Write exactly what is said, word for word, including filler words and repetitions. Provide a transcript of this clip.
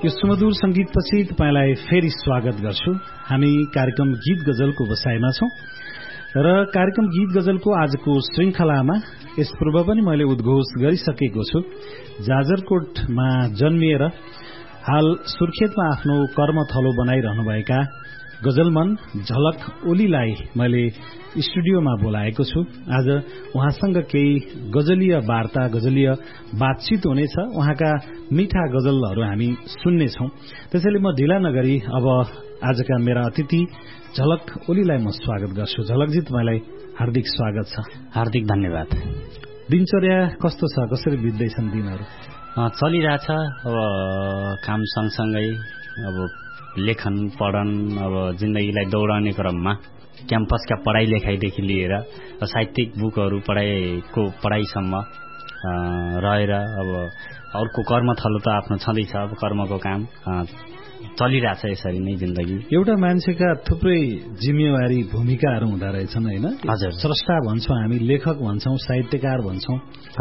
यो सुमधुर संगीतपछि तपाईलाई फेरि स्वागत गर्छु। हामी कार्यक्रम गीत गजलको बसाइमा छौं र कार्यक्रम गीत गजलको आजको श्रृंखलामा यस पूर्व पनि मैले उद्घोष गरिसकेको छु। जाजरकोटमा जन्मिएर हाल सुर्खेतमा आफ्नो कर्मथलो बनाइरहनुभएका गजलमन झलक ओलीलाई मैले स्टुडियोमा बोलाएको छु। आज उहाँसँग केही गजलीय वार्ता, गजलीय बातचित हुनेछ। उहाँका मीठा गजलहरू हामी सुन्नेछौं। त्यसैले म ढिला नगरी अब आजका मेरा अतिथि झलक ओलीलाई म स्वागत गर्छु। झलकजी, तपाईलाई हार्दिक स्वागत छ। हार्दिक धन्यवाद। दिनचर्या कस्तो छ? कसरी बित्दैछन् दिनहरू? चलिरहेछ। अब काम सँगसँगै अब लेखन पढन, अब जिन्दगीलाई दौडाउने क्रममा क्याम्पसका पढाइ लेखाइदेखि लिएर साहित्यिक बुकहरू पढाइको पढाइसम्म रहेर अब अर्को कर्मथलो त आफ्नो छँदैछ। अब कर्मको काम चलिरहेछ। यसरी नै जिन्दगी। एउटा मान्छेका थुप्रै जिम्मेवारी भूमिकाहरू हुँदो रहेछन्, होइन? हजुर। स्रष्टा भन्छौं हामी, लेखक भन्छौं, साहित्यकार भन्छौं।